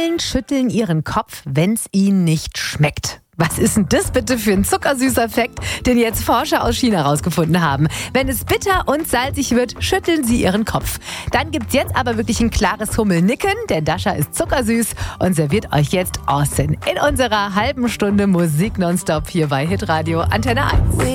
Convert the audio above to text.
Hummeln schütteln ihren Kopf, wenn's ihnen nicht schmeckt. Was ist denn das bitte für ein zuckersüßer Fakt, den jetzt Forscher aus China rausgefunden haben? Wenn es bitter und salzig wird, schütteln sie ihren Kopf. Dann gibt's jetzt aber wirklich ein klares Hummelnicken, denn Dasha ist zuckersüß und serviert euch jetzt Austin in unserer halben Stunde Musik nonstop hier bei Hitradio Antenne 1.